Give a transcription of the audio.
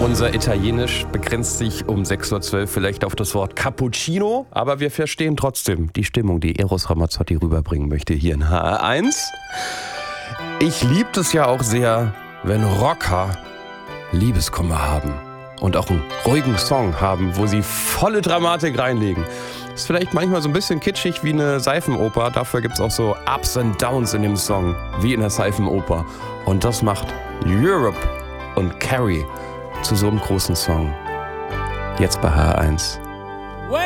Unser Italienisch begrenzt sich um 6.12 Uhr vielleicht auf das Wort Cappuccino, aber wir verstehen trotzdem die Stimmung, die Eros Ramazzotti rüberbringen möchte hier in HR1. Ich liebe es ja auch sehr, wenn Rocker Liebeskummer haben und auch einen ruhigen Song haben, wo sie volle Dramatik reinlegen. Ist vielleicht manchmal so ein bisschen kitschig wie eine Seifenoper, dafür gibt es auch so Ups and Downs in dem Song, wie in der Seifenoper. Und das macht Europe und Carrie zu so einem großen Song. Jetzt bei HR1.